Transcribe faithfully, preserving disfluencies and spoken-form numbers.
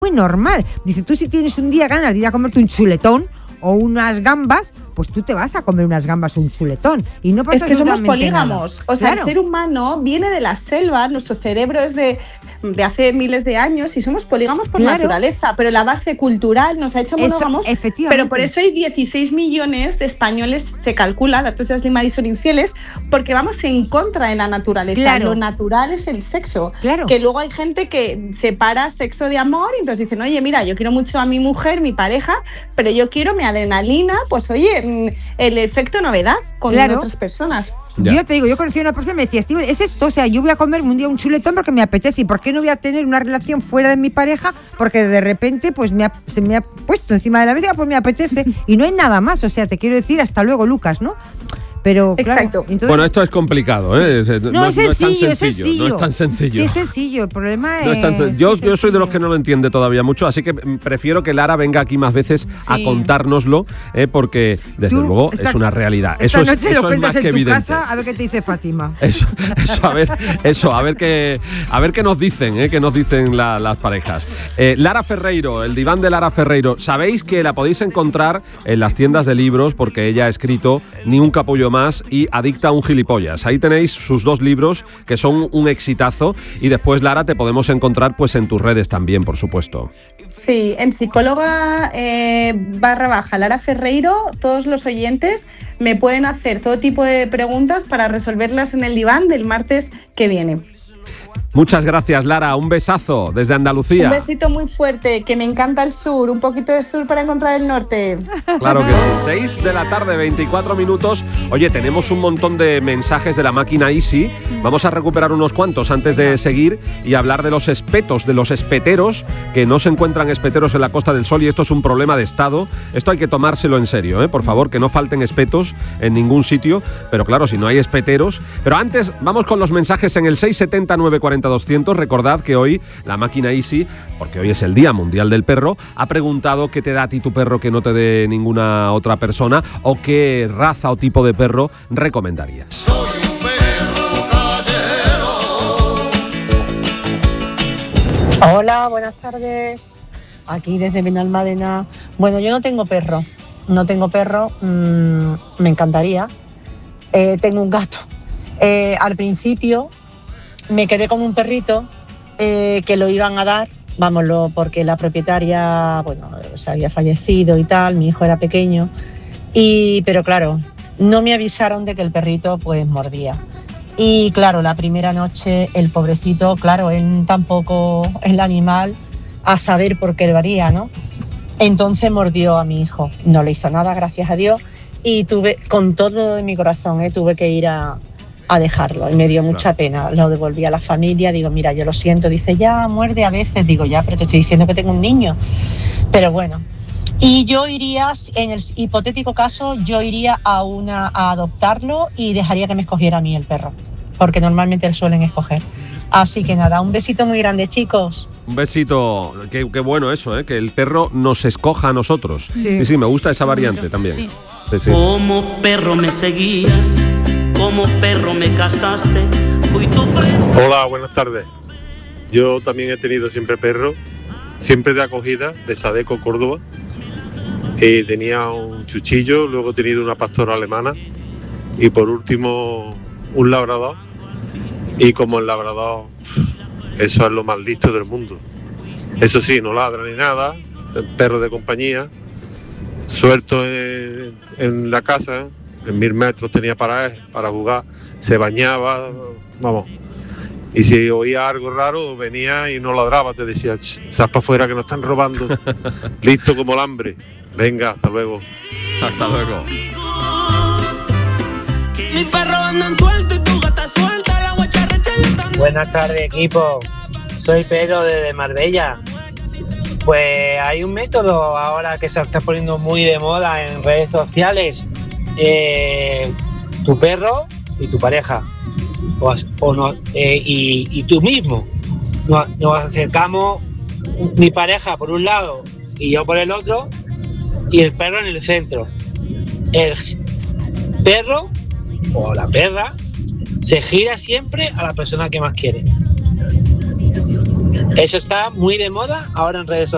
muy normal. Dice, tú si tienes un día ganas de ir a comerte un chuletón o unas gambas, pues tú te vas a comer unas gambas o un chuletón. Y no pasa es que somos polígamos. Nada. O sea, claro. El ser humano viene de la selva, nuestro cerebro es de, de hace miles de años y somos polígamos por claro. naturaleza, pero la base cultural nos ha hecho monógamos. Eso, efectivamente. Pero por eso hay dieciséis millones de españoles, se calcula, datos de Asli Madrid, son infieles, porque vamos en contra de la naturaleza. Claro. Lo natural es el sexo. Claro. Que luego hay gente que separa sexo de amor y entonces dicen, oye, mira, yo quiero mucho a mi mujer, mi pareja, pero yo quiero mi adrenalina, pues oye, el efecto novedad con claro. otras personas. Ya. Yo te digo, yo conocí a una persona y me decía, Steven, es esto, o sea, yo voy a comerme un día un chuletón porque me apetece, ¿y por qué no voy a tener una relación fuera de mi pareja? Porque de repente pues me ha, se me ha puesto encima de la mesa, pues me apetece y no hay nada más, o sea, te quiero decir, hasta luego, Lucas, ¿no? Pero, claro, exacto. Entonces, bueno, esto es complicado, ¿eh? No, no, es, sencillo, no es sencillo, sencillo. No es tan sencillo. Sí, es sencillo. El problema no es. es tan, yo, yo soy de los que no lo entiende todavía mucho, así que prefiero que Lara venga aquí más veces sí. a contárnoslo, ¿eh? Porque, desde Tú, luego, esta, es una realidad. Eso es, eso es más que evidente. Casa, a ver qué te dice Fátima. Eso, eso, a ver, eso, a ver qué, a ver qué nos dicen, ¿eh? Qué nos dicen la, las parejas. Eh, Lara Ferreiro, el diván de Lara Ferreiro. Sabéis que la podéis encontrar en las tiendas de libros porque ella ha escrito Ni un capullo más y Adicta a un gilipollas. Ahí tenéis sus dos libros que son un exitazo y después, Lara, te podemos encontrar pues en tus redes también, por supuesto. Sí, en psicóloga eh, barra baja Lara Ferreiro, todos los oyentes me pueden hacer todo tipo de preguntas para resolverlas en el diván del martes que viene. Muchas gracias, Lara. Un besazo desde Andalucía. Un besito muy fuerte, que me encanta el sur. Un poquito de sur para encontrar el norte. Claro que sí. seis de la tarde, veinticuatro minutos. Oye, tenemos un montón de mensajes de la máquina Easy. Vamos a recuperar unos cuantos antes de seguir y hablar de los espetos, de los espeteros, que no se encuentran espeteros en la Costa del Sol y esto es un problema de Estado. Esto hay que tomárselo en serio, ¿eh? Por favor, que no falten espetos en ningún sitio. Pero claro, si no hay espeteros. Pero antes, vamos con los mensajes en el seis setenta, nueve cuarenta, doscientos. Recordad que hoy la máquina Easy, porque hoy es el Día Mundial del Perro, ha preguntado qué te da a ti tu perro que no te dé ninguna otra persona o qué raza o tipo de perro recomendarías. Soy un perro callejero. Hola, buenas tardes. Aquí desde Benalmádena. Bueno, yo no tengo perro. No tengo perro. Mmm, me encantaría. Eh, tengo un gato. Eh, al principio me quedé con un perrito eh, que lo iban a dar, vámonos, porque la propietaria, bueno, se había fallecido y tal, mi hijo era pequeño, y, pero claro, no me avisaron de que el perrito pues mordía. Y claro, la primera noche el pobrecito, claro, él tampoco, el animal, a saber por qué lo haría, ¿no? Entonces mordió a mi hijo, no le hizo nada, gracias a Dios, y tuve, con todo de mi corazón, ¿eh? tuve que ir a... a dejarlo y me dio mucha pena, lo devolví a la familia, digo, mira, yo lo siento, dice, ya, muerde a veces, digo, ya, pero te estoy diciendo que tengo un niño, pero bueno, y yo iría, en el hipotético caso, yo iría a una a adoptarlo y dejaría que me escogiera a mí el perro, porque normalmente le suelen escoger, así que nada, un besito muy grande, chicos. Un besito, qué, qué bueno eso, ¿eh? Que el perro nos escoja a nosotros, sí, sí, sí me gusta esa variante también. Sí. Sí, sí. Como perro me seguías, como perro me casaste, fui tu preso. Hola, buenas tardes. Yo también he tenido siempre perro, siempre de acogida, de Sadeco, Córdoba. Y tenía un chuchillo, luego he tenido una pastora alemana y por último un labrador. Y como el labrador, eso es lo más listo del mundo. Eso sí, no ladra ni nada, perro de compañía, suelto en, en la casa. En mil metros tenía para él, para jugar, se bañaba, vamos. Y si oía algo raro, venía y no ladraba, te decía, sal para afuera que nos están robando. Listo como el hambre. Venga, hasta luego. Hasta luego. Buenas tardes, equipo. Soy Pedro desde Marbella. Pues hay un método ahora que se está poniendo muy de moda en redes sociales. Eh, tu perro y tu pareja o, o no, eh, y, y tú mismo nos, nos acercamos, mi pareja por un lado y yo por el otro y el perro en el centro. El perro o la perra se gira siempre a la persona que más quiere. Eso está muy de moda ahora en redes sociales.